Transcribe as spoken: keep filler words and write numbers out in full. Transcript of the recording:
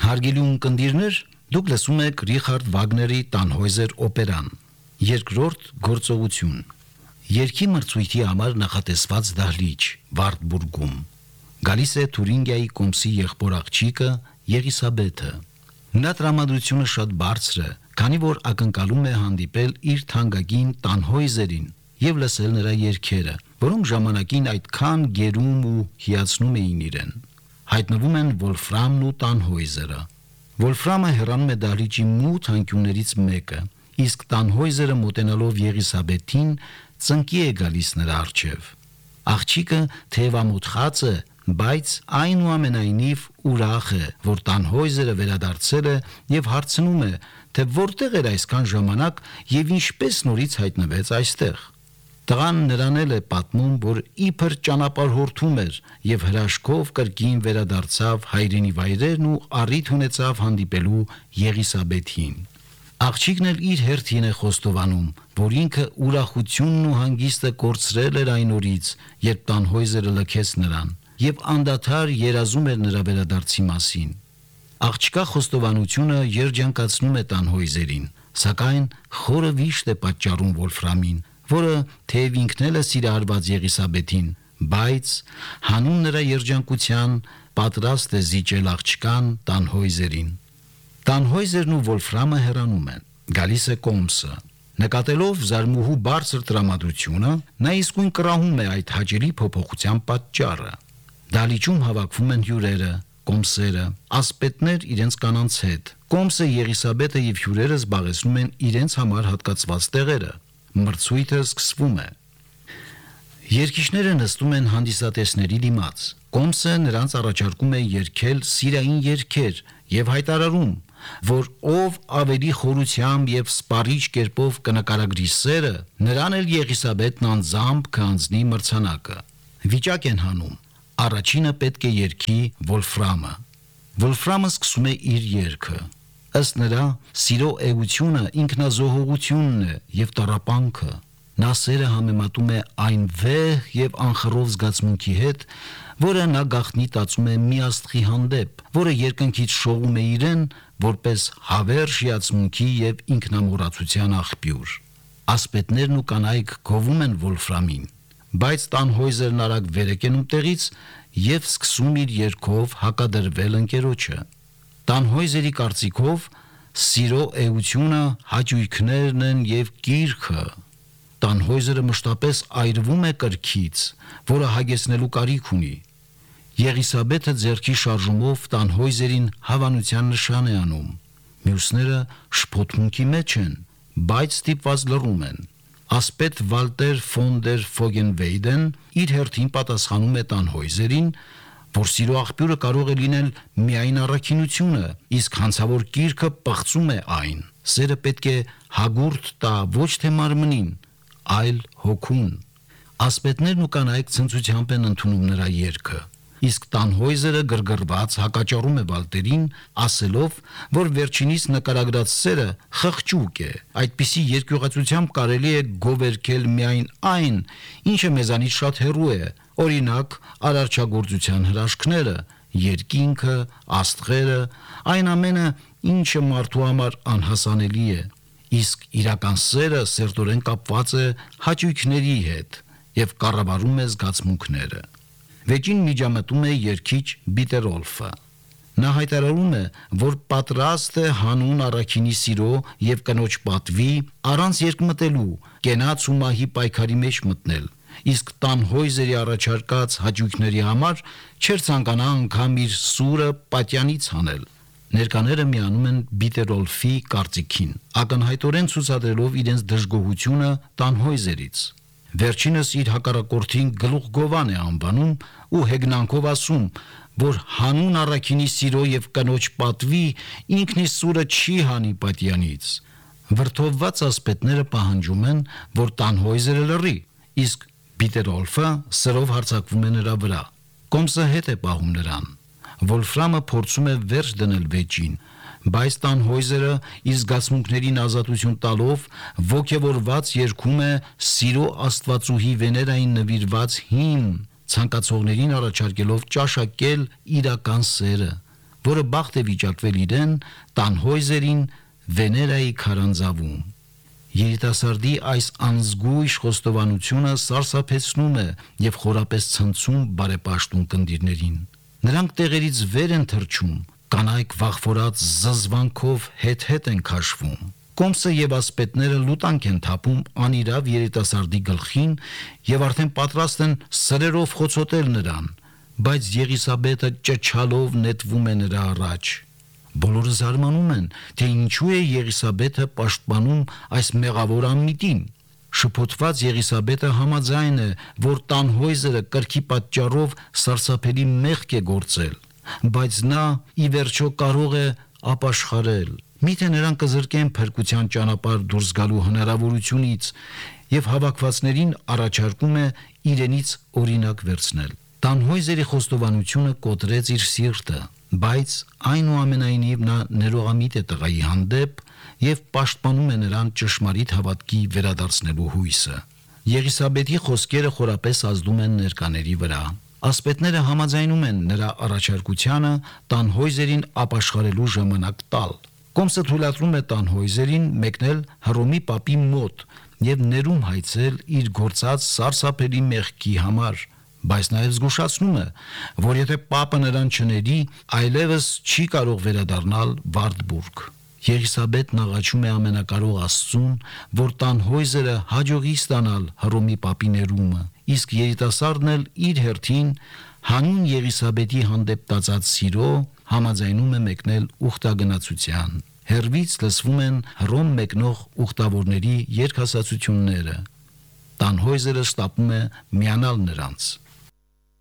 Հարգելի ունկնդիրներ, դուք լսում եք Ռիխարդ Վագների Տանհոյզեր օպերան, երկրորդ գործողություն, երգի մրցույթի համար նախատեսված դահլիճ, Վարդբուրգում, գալիս է Թուրինգիայի կոմսի եղբոր աղջիկը Եղիսաբեթը, նրա տրամադրությունը շատ բարձր է, քանի որ ակնկալում է հանդիպել իր թանկագին Տանհոյզերին և լսել նրա երգերը, որոնք ժամանակին այդքան գերում ու հիացնում էին իրեն, հայտնվում են Վոլֆրամն ու Տանհոյզերը, Վոլֆրամը հեռանում է դահլիճի մութ անկյուններից մեկը, իսկ Տանհոյզերը մոտենալով Եղիսաբեթին ծնկի է գալիս նրա առջև, աղջիկը թևամոթխած է, բայց այնուամենայնիվ ուրախ է, որ Տանհոյզերը վերադարձել է և հարցնում է, թե որտեղ էր այսքան ժամանակ և ինչպես նորից հայտնվեց այստեղ, տղան նրան էլ է պատմում, որ իբր ճանապարհորդում էր և հրաշքով կրկին վերադարձավ հայրենի վայրերն ու առիթ ունեցավ հանդիպելու Եղիսաբեթին, աղջիկն էլ իր հերթին է խոստովանում, որ ինքը ուրախությունն ու հանգիստը կորցրել էր այն օրից, երբ Տանհոյզերը լքեց նրան և անդադար երազում էր նրա վերադարձի մասին, աղջկա խոստովանությունը երջանկացնում է Տանհոյզերին, սակայն խորը վիշտ է պատճառում Վոլֆրամին, որը թեև ինքն էլ է սիրահարված Եղիսաբեթին, բայց հանուն նրա երջանկության պատրաստ է զիջել աղջկան Տանհոյզերին, Տանհոյզերն ու Վոլֆրամը հեռանում են, գալիս է կոմսը, նկատելով զարմուհու բարձր տրամադրությունը, նա իսկույն կռահում է այդ հաճելի փոփոխության պատճառը, դահլիճում հավաքվում են հյուրերը, կոմսերը, ասպետներ իրենց կանանց հետ, կոմսը Եղիսաբեթը և հյուրերը զբաղեցնում են իրենց համար հատկացված տեղերը, մրցույթը սկսվում է, երգիչները նստում են հանդիսատեսների դիմաց, կոմսը նրանց առաջարկում է երգել սիրային երգեր և հայտարարում, որ ով ավելի խորությամբ և սպառիչ կերպով կնկարագրի սերը, նրան էլ Եղիսաբեթն անձամբ կհանձնի մրցանակը, վիճակ են հանում, առաջինը պետք է երգի Վոլֆրամը, Վոլֆրամը սկսում է իր երգը, ըստ նրա սիրո էությունը ինքնազոհողությունն է և տառապանքը, նա սերը համեմատում է այն վեհ և անխռով զգացմունքի հետ, որը նա գաղտնի տածում է մի աստղի հանդեպ, որը երկնքից շողում է իրեն որպես հավերժ հիացմունքի և ինքնամոռացության աղբյուր, ասպետներն ու կանայք գովում են Վոլֆրամին, բայց Տանհոյզերն արագ վեր է կենում տեղից և սկսում իր երգով հակադրվել ընկերոջը, Տանհոյզերի կարծիքով սիրո էությունը հաճույքներն են և կիրքը, Տանհոյզերը մշտապես այրվում է կրքից, որը հագեցնելու կարիք ունի, Եղիսաբեթը ձեռքի շարժումով Տանհոյզերին հավանության նշան է անում, մյուսները շփոթմունքի մեջ են, բայց ստիպված լռում են, ասպետ Վալտեր ֆոն դեր Ֆոգենվեյդեն իր հերթին պատասխանում է Տանհոյզերին, որ սիրո աղբյուրը կարող է լինել միայն առաքինությունը, իսկ հանցավոր կիրքը պղծում է այն, սերը պետք է հագուրդ տա ոչ թե մարմնին, այլ հոգուն, ասպետներն ու կանայք ցնծությամբ են ընդունում նրա երգը, իսկ Տանհոյզերը գրգռված հակաճառում է Վալտերին, ասելով, որ վերջինիս նկարագրած սերը խղճուկ է, այդպիսի երկյուղածությամբ կարելի է գովերգել միայն այն, ինչը մեզանից շատ հեռու է, օրինակ արարչագործության հրաշքները, երկինքը, աստղերը, այն ամենը, ինչը մարդու համար անհասանելի է, իսկ իրական սերը սերտորեն կապված է հաճույքների հետ և կառավարում է զգացմունքները, վեճին միջամտում է երգիչ Բիտերոլֆը, նա հայտարարում է, որ պատրաստ է հանուն առաքինի սիրո և կնոջ պատվի առանց երկմտելու կենաց ու մահի պայքարի մեջ մտնել, իսկ Տանհոյզերի առաջարկած հաճույքների համար չէր ցանկանա անգամ իր սուրը պատյանից հանել, ներկաները միանում են Բիտերոլֆի կարծիքին, ակնհայտորեն ցուցադրելով իրենց դժգոհությունը Տանհոյզերից, վերջինս իր հակառակորդին գլուխգովան է անվանում ու հեգնանքով ասում, որ հանուն առաքինի սիրո և կնոջ պատվի ինքն իր սուրը չի հանի պատյանից, վրդովված ասպետները պահանջում են, որ Տանհոյզերը լռի, իսկ Բիտերոլֆը սրով հարձակվում է նրա վրա, կոմսը հետ է պահում նրան, Վոլֆրամը փորձում է վերջ դնել վեճին, բայց Տանհոյզերը իր զգացմունքներին ազատություն տալով ոգևորված երգում է սիրո աստվածուհի Վեներային նվիրված հիմն, ցանկացողներին առաջարկելով ճաշակել իրական սերը, որը բախտ է վիճակվել իրեն Տանհոյզերին Վեներայի քարանձավում։ Երիտասարդի այս անզգույշ խոստովանությունը սարսափեցնում է եւ խորապես ցնցում բարեպաշտուն կնդիրներին։ Նրանք տեղերից վեր են թռչում, կանայք վախվորած զզվանքով հետ-հետ են քաշվում։ Կոմսը եւ ասպետները լուտանք են թափում անիրավ երիտասարդի գլխին եւ արդեն պատրաստ են սրերով խոցոտել նրան, բայց Եղիսաբեթը ճչալով նետվում է նրա առաջ։ Բոլորը զարմանում են, թե ինչու է Եղիսաբեթը պաշտպանում այս մեղավոր անմիտին։ Շփոթված Եղիսաբեթը համաձայն է, որ Տանհոյզերը կրքի պատճառով սարսափելի մեղք է գործել, բայց նա ի վերջո կարող է ապաշխարել։ Միթե նրան կզրկեն փրկության ճանապարհ դուրս գալու հնարավորությունից եւ հավաքվածներին առաջարկում է իրենից օրինակ վերցնել։ Տանհոյզերի խոստովանությունը կոտրեց իր սիրտը, բայց այնուամենայնիվ նա ներողամիտ է տղայի հանդեպ եւ պաշտպանում է նրան ճշմարիտ հավատքի վերադարձնելու հույսը։ Եղիսաբեթի խոսքերը խորապես ազդում են ներկաների վրա։ Ասպետները համաձայնում են նրա առաջարկությանը Տանհոյզերին ապաշխարելու ժամանակ տալ։ Կոմսը թույլատրում է Տանհոյզերին մեկնել Հռոմի պապի մոտ եւ ներում հայցել իր գործած սարսափելի մեղքի համար, բայց նաեւ զգուշացնում է, որ եթե պապը նրան չների, այլևս չի կարող վերադառնալ Վարդբուրգ։ Եղիսաբեթն աղաչում է ամենակարող Աստծուն, որ Տանհոյզերը հաջողի ստանալ Հռոմի պապի ներումը, իսկ երիտասարդն էլ իր հերթին հանուն Եղիսաբեթի հանդեպ տածած սիրո համաձայնում է մեկնել ուխտագնացության։ Հեռվից լսվում են Հռոմ մեկնող ուխտավորների երգասացությունները։ Տանհոյզերը շտապում է միանալ նրանց։